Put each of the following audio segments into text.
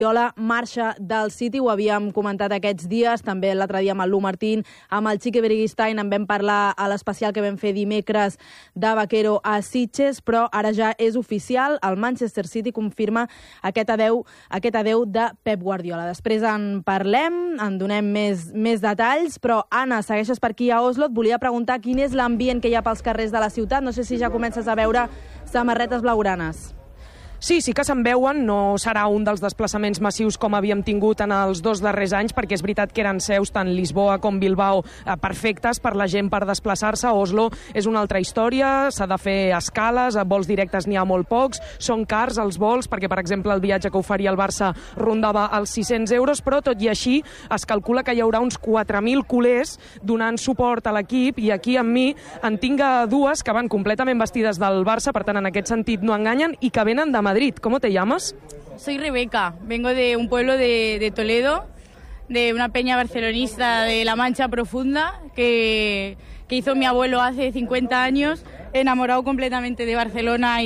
Guardiola marxa del City, ho havíem comentat aquests dies, també l'altre dia amb el Lu Martín, amb el Quique Beriguistain, en vam parlar a l'especial que vam fer dimecres de Vaquero a Sitges, però ara ja és oficial, el Manchester City confirma aquest adeu de Pep Guardiola. Després en parlem, en donem més detalls, però Anna, segueixes per aquí a Oslo, et volia preguntar quin és l'ambient que hi ha pels carrers de la ciutat, no sé si ja comences a veure samarretes blaugranes. Sí que se'n veuen, no serà un dels desplaçaments massius com havíem tingut en els 2 darrers anys, perquè és veritat que eren seus tant Lisboa com Bilbao perfectes per la gent per desplaçar-se. Oslo és una altra història, s'ha de fer escales, vols directes n'hi ha molt pocs, són cars els vols, perquè per exemple el viatge que oferia el Barça rondava els 600 euros, però tot i així es calcula que hi haurà uns 4.000 culers donant suport a l'equip, i aquí amb mi en tinc dues que van completament vestides del Barça, per tant en aquest sentit no enganyen, i que venen de Madrid. ¿Cómo te llamas? Soy Rebeca, vengo de un pueblo de Toledo, de una peña barcelonista de La Mancha Profunda que hizo mi abuelo hace 50 años, enamorado completamente de Barcelona y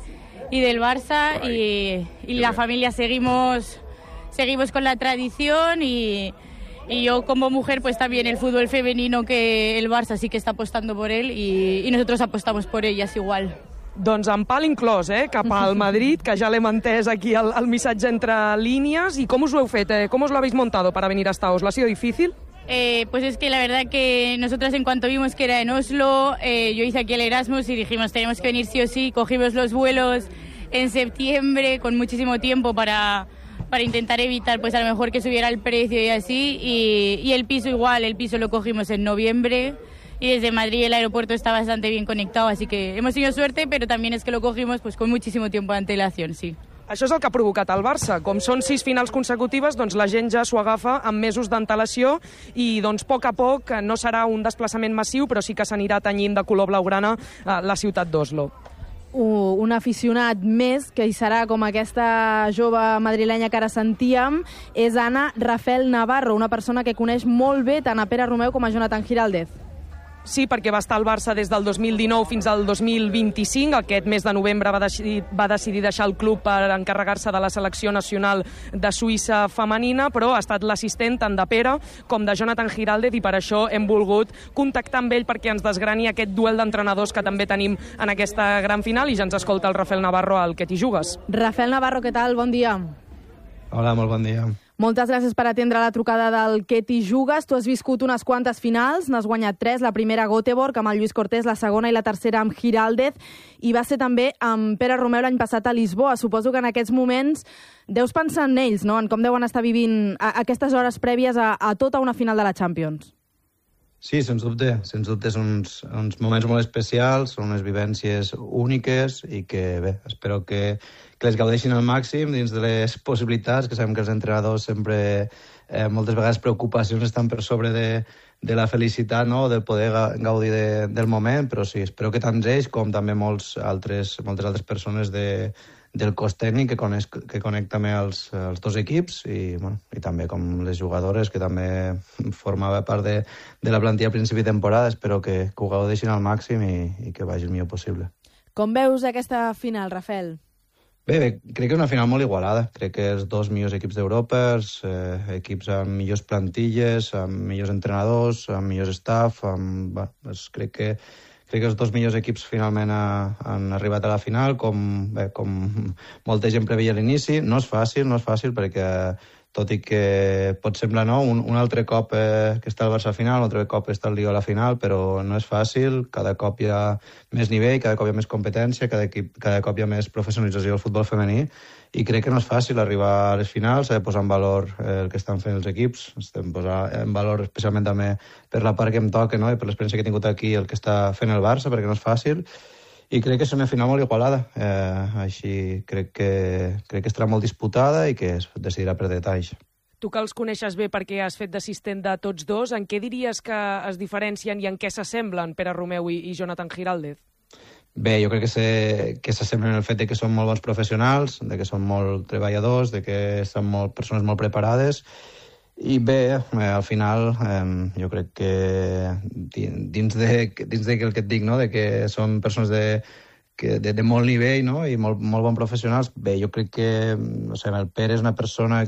del Barça, y la familia seguimos con la tradición, y yo como mujer pues también el fútbol femenino, que el Barça sí que está apostando por él, y nosotros apostamos por ellas igual. Doncs amb pal inclòs, cap al Madrid, que ja l'hem entès aquí el missatge entre línies. I com us ho heu fet? ¿Cómo os lo habéis montado para venir hasta Oslo? ¿Ha sido difícil? Pues es que la verdad que nosotras en cuanto vimos que era en Oslo, yo hice aquí el Erasmus y dijimos tenemos que venir sí o sí, cogimos los vuelos en septiembre con muchísimo tiempo para intentar evitar pues a lo mejor que subiera el precio y así, y el piso igual, el piso lo cogimos en noviembre, y desde Madrid el aeropuerto está bastante bien conectado, así que hemos tenido suerte, pero también es que lo cogimos pues con muchísimo tiempo de antelación, sí. Això és el que ha provocat el Barça. Com són 6 finals consecutives, doncs la gent ja s'ho agafa amb mesos d'antelació, i doncs a poc no serà un desplaçament massiu, però sí que s'anirà tenyint de color blaugrana la ciutat d'Oslo. Un aficionat més, que hi serà com aquesta jove madrilenya que ara sentíem, és Anna Rafael Navarro, una persona que coneix molt bé tant a Pere Romeu com a Jonathan Giraldez. Sí, perquè va estar al Barça des del 2019 fins al 2025. Aquest mes de novembre va decidir deixar el club per encarregar-se de la selecció nacional de Suïssa femenina, però ha estat l'assistent tant de Pere com de Jonathan Giraldez, i per això hem volgut contactar amb ell perquè ens desgrani aquest duel d'entrenadors que també tenim en aquesta gran final, i ja ens escolta el Rafael Navarro, al Que t'hi jugues. Rafael Navarro, què tal? Bon dia. Hola, molt bon dia. Moltes gràcies per atendre la trucada del Que t'hi jugues. Tu has viscut unes quantes finals, n'has guanyat 3, la primera a Göteborg amb el Lluís Cortés, la segona i la tercera amb Giraldez, i va ser també amb Pere Romeu l'any passat a Lisboa. Suposo que en aquests moments deus pensar en ells, no?, en com deuen estar vivint aquestes hores prèvies a tota una final de la Champions. Sí, sens dubte. Sens dubte són uns moments molt especials, són unes vivències úniques, i que, bé, espero que les gaudeixin al màxim dins de les possibilitats, que sabem que els entrenadors sempre, moltes vegades, preocupacions estan per sobre de la felicitat, no?, de poder gaudir del moment, però sí, espero que tant ells com també moltes altres persones del cos tècnic que conec també els dos equips, i també com les jugadores, que també formava part de la plantilla a principi de temporada. Espero que ho gaudeixin al màxim i que vagi el millor possible. Com veus aquesta final, Rafael? Bé, crec que és una final molt igualada. Crec que els dos millors equips d'Europa, equips amb millors plantilles, amb millors entrenadors, amb millors staff, crec que els dos millors equips finalment han arribat a la final, com molta gent preveia a l'inici. No és fàcil perquè, tot i que pot semblar un altre cop que està el Barça a la final, un altre cop està el Liga a la final, però no és fàcil. Cada cop hi ha més nivell, cada cop hi ha més competència, cada cop hi ha més professionalització del futbol femení, i crec que no és fàcil arribar a les finals. S'ha de posar en valor el que estan fent els equips, estem posant en valor especialment també per la part que em toca, no?, i per l'experiència que he tingut aquí, el que està fent el Barça, perquè no és fàcil. I crec que és una final molt igualada. Així crec que estarà molt disputada i que es decidirà per detalls. Tu que els coneixes bé perquè has fet d'assistent de tots dos, en què diries que es diferencien i en què s'assemblen Pere Romeu i Jonathan Giraldez? Bé, jo crec que s'assemblen en el fet de que són molt bons professionals, de que són molt treballadors, de que són persones molt preparades. I bé, al final, jo crec que dins de el que et dic, no?, de que són persones de molt nivell, no? I molt bon professionals. Bé, jo crec que, no sé, el Pere és una persona